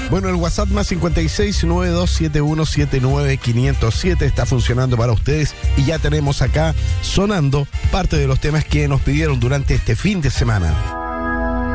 Bueno, el WhatsApp más 56927179-507 está funcionando para ustedes y ya tenemos acá sonando parte de los temas que nos pidieron durante este fin de semana.